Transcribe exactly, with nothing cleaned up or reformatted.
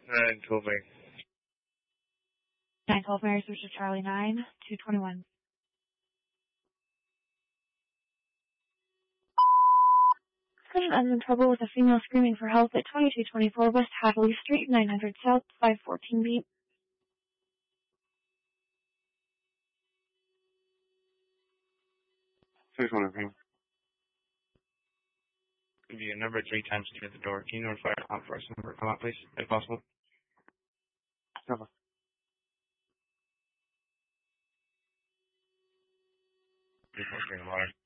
nine twelve Mary. nine twelve Mary, switch to Charlie nine, two twenty-one. I'm in trouble with a female screaming for help at twenty-two twenty-four West Hadley Street, nine hundred South, five fourteen beat. six one nine. Give you a number three times to the door. Can you notify our cop first number? Come out, please, if possible. Cover. Before the water.